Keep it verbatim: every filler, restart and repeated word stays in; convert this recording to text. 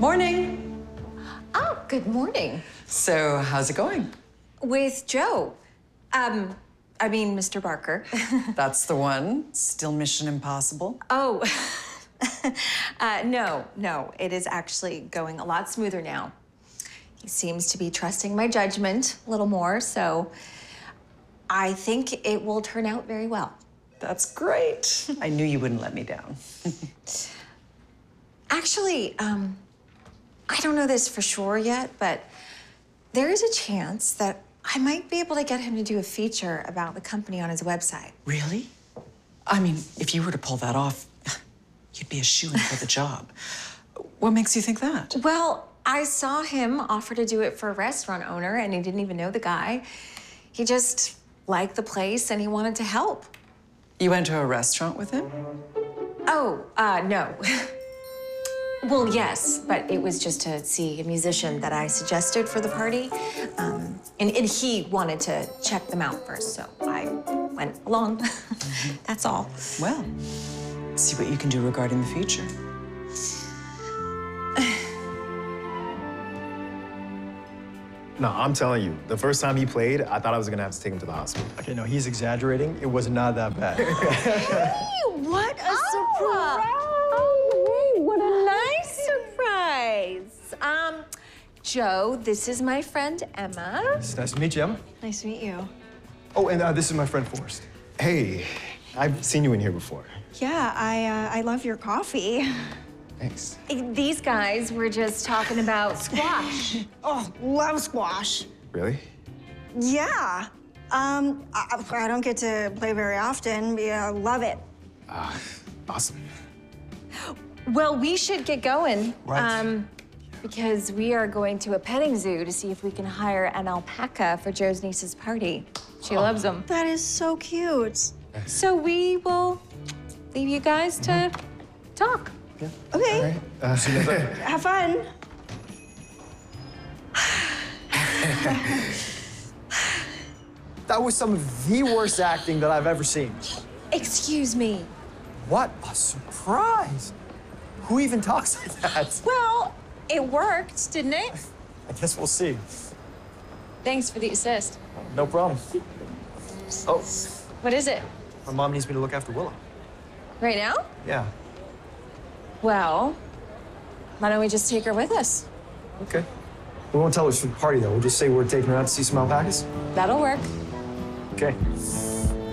Morning. Oh, good morning. So, how's it going? With Joe. Um, I mean, Mister Barker. That's the one. Still Mission Impossible? Oh, uh, no, no. It is actually going a lot smoother now. He seems to be trusting my judgment a little more, so I think it will turn out very well. That's great. I knew you wouldn't let me down. Actually, um, I don't know this for sure yet, but there is a chance that I might be able to get him to do a feature about the company on his website. Really? I mean, if you were to pull that off, you'd be a shoo-in for the job. What makes you think that? Well, I saw him offer to do it for a restaurant owner, and he didn't even know the guy. He just liked the place, and he wanted to help. You went to a restaurant with him? Oh, uh, no. Well, yes, but it was just to see a musician that I suggested for the party. Um, and, and he wanted to check them out first, so I went along. Mm-hmm. That's all. Well, see what you can do regarding the future. No, I'm telling you, the first time he played, I thought I was gonna have to take him to the hospital. Okay, no, he's exaggerating. It was not that bad. Hey, what a surprise! Oh, what a nice surprise. Um, Joe, this is my friend Emma. It's nice to meet you, Emma. Nice to meet you. Oh, and uh, this is my friend Forrest. Hey, I've seen you in here before. Yeah, I uh, I love your coffee. Thanks. These guys were just talking about squash. Oh, love squash. Really? Yeah. Um, I, I don't get to play very often. Yeah, love it. Uh, awesome. Well, we should get going. Right. Um, because we are going to a petting zoo to see if we can hire an alpaca for Joe's niece's party. She oh. loves them. That is so cute. So we will leave you guys to mm-hmm. talk. Yeah. Okay. All right. Uh, see you guys later. Have fun. That was some of the worst acting that I've ever seen. Excuse me. What a surprise. Who even talks like that? Well, it worked, didn't it? I guess we'll see. Thanks for the assist. No problem. Oh, What is it? my mom needs me to look after Willow. Right now? Yeah. Well, why don't we just take her with us? Okay. We won't tell her it's for the party, though. We'll just say we're taking her out to see some alpacas. That'll work. Okay.